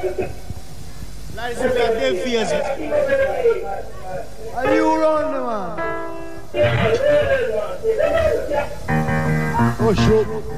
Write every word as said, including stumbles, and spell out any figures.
Like if you're dead face. Are you run, man? Oh, shit.